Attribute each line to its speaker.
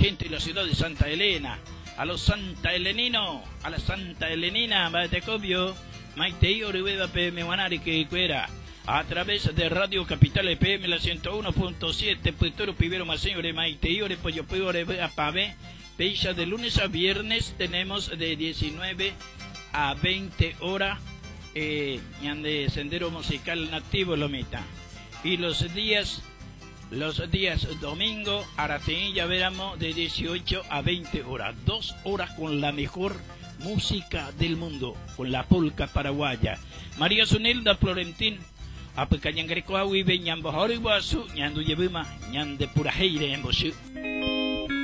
Speaker 1: gente de la ciudad de Santa Elena, a los Santa Eleninos, a la Santa Elenina, Batecobio, Maitei Orubeda PM Wanari que cuera, a través de Radio Capital FM la 101.7, Puerto Pibero Maseñore, Maitei Ore, Pollo Pibore, Apave, Pecha de lunes a viernes tenemos de 19 a 20 horas, de Sendero Musical Nativo Lomita. Y los días domingo, Arateñilla Veramo de 18 a 20 horas. 2 horas con la mejor música del mundo, con la polca paraguaya. María Zunilda Florentín, Apecañangrecoahui, Beñambo Horiwasu, Ñandu Yebuma, Ñande Purajeire en Boshu.